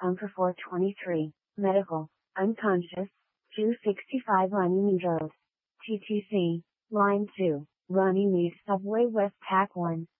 Pumper 423, medical, unconscious, 265 Runnymede Road. TTC, line 2, Runnymede Subway West Pack 1.